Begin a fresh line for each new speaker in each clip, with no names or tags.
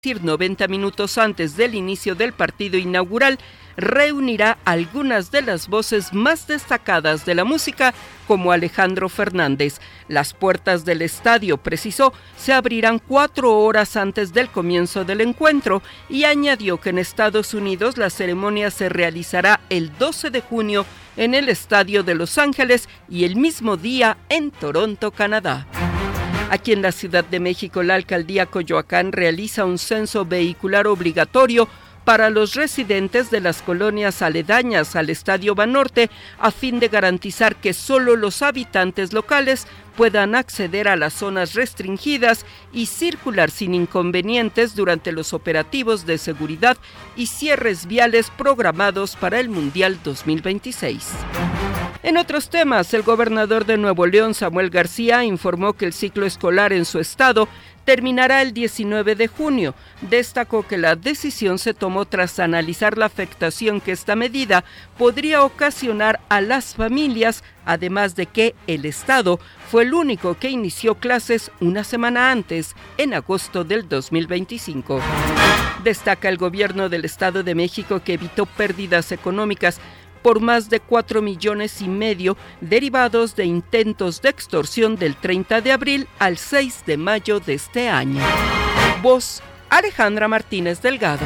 90 minutos antes del inicio del partido inaugural, reunirá algunas de las voces más destacadas de la música, como Alejandro Fernández. Las puertas del estadio, precisó, se abrirán 4 horas antes del comienzo del encuentro y añadió que en Estados Unidos la ceremonia se realizará el 12 de junio en el Estadio de Los Ángeles y el mismo día en Toronto, Canadá. Aquí en la Ciudad de México, la alcaldía Coyoacán realiza un censo vehicular obligatorio para los residentes de las colonias aledañas al Estadio Banorte, a fin de garantizar que solo los habitantes locales puedan acceder a las zonas restringidas y circular sin inconvenientes durante los operativos de seguridad y cierres viales programados para el Mundial 2026. En otros temas, el gobernador de Nuevo León, Samuel García, informó que el ciclo escolar en su estado terminará el 19 de junio. Destacó que la decisión se tomó tras analizar la afectación que esta medida podría ocasionar a las familias, además de que el estado fue el único que inició clases una semana antes, en agosto del 2025. Destaca el gobierno del Estado de México que evitó pérdidas económicas por más de 4,5 millones derivados de intentos de extorsión del 30 de abril al 6 de mayo de este año. Voz, Alejandra Martínez Delgado.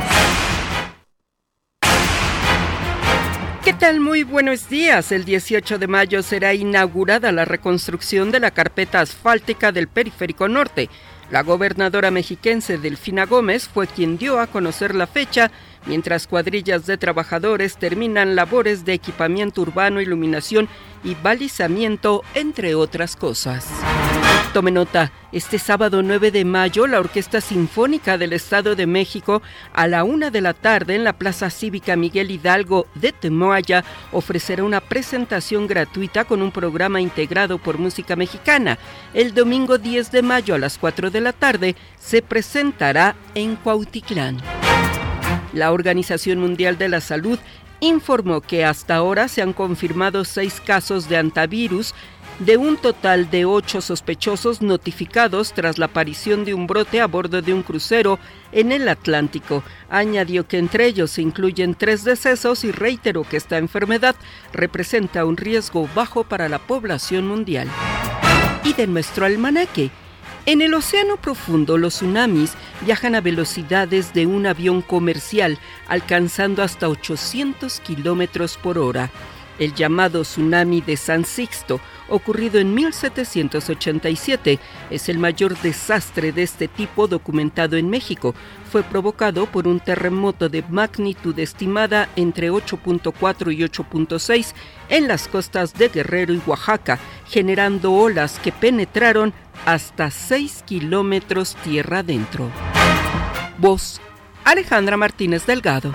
¿Qué tal? Muy buenos días. El 18 de mayo será inaugurada la reconstrucción de la carpeta asfáltica del Periférico Norte. La gobernadora mexiquense Delfina Gómez fue quien dio a conocer la fecha, mientras cuadrillas de trabajadores terminan labores de equipamiento urbano, iluminación y balizamiento, entre otras cosas. Tome nota, este sábado 9 de mayo, la Orquesta Sinfónica del Estado de México, a la 1 de la tarde en la Plaza Cívica Miguel Hidalgo de Temoaya, ofrecerá una presentación gratuita con un programa integrado por música mexicana. El domingo 10 de mayo a las 4 de la tarde se presentará en Cuautitlán. La Organización Mundial de la Salud informó que hasta ahora se han confirmado 6 casos de hantavirus, de un total de 8 sospechosos notificados tras la aparición de un brote a bordo de un crucero en el Atlántico. Añadió que entre ellos se incluyen 3 decesos y reiteró que esta enfermedad representa un riesgo bajo para la población mundial. Y de nuestro almanaque. En el océano profundo, los tsunamis viajan a velocidades de un avión comercial, alcanzando hasta 800 kilómetros por hora. El llamado tsunami de San Sixto, ocurrido en 1787, es el mayor desastre de este tipo documentado en México. Fue provocado por un terremoto de magnitud estimada entre 8.4 y 8.6 en las costas de Guerrero y Oaxaca, generando olas que penetraron hasta 6 kilómetros tierra adentro. Voz, Alejandra Martínez Delgado.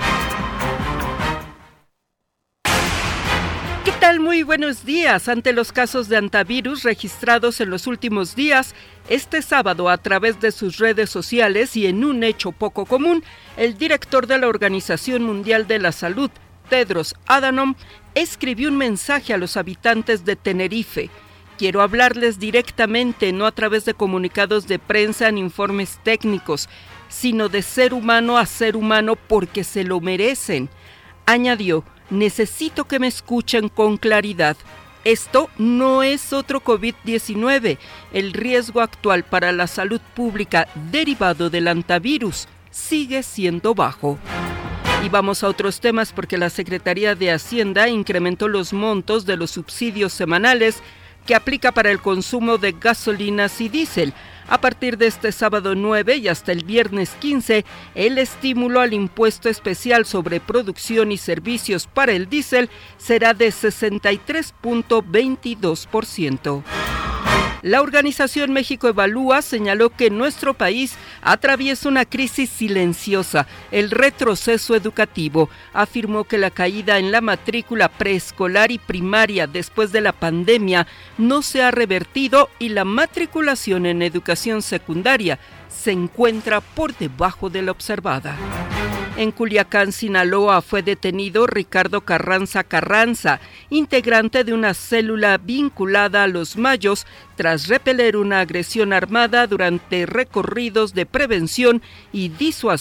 ¿Qué tal? Muy buenos días. Ante los casos de hantavirus registrados en los últimos días, este sábado, a través de sus redes sociales y en un hecho poco común, el director de la Organización Mundial de la Salud, Tedros Adhanom, escribió un mensaje a los habitantes de Tenerife. Quiero hablarles directamente, no a través de comunicados de prensa ni informes técnicos, sino de ser humano a ser humano porque se lo merecen. Añadió: necesito que me escuchen con claridad. Esto no es otro COVID-19. El riesgo actual para la salud pública derivado del hantavirus sigue siendo bajo. Y vamos a otros temas porque la Secretaría de Hacienda incrementó los montos de los subsidios semanales que aplica para el consumo de gasolinas y diésel. A partir de este sábado 9 y hasta el viernes 15, el estímulo al impuesto especial sobre producción y servicios para el diésel será de 63.22%. La organización México Evalúa señaló que nuestro país atraviesa una crisis silenciosa, el retroceso educativo. Afirmó que la caída en la matrícula preescolar y primaria después de la pandemia no se ha revertido y la matriculación en educación secundaria se encuentra por debajo de la observada. En Culiacán, Sinaloa, fue detenido Ricardo Carranza, integrante de una célula vinculada a los Mayos, tras repeler una agresión armada durante recorridos de prevención y disuasión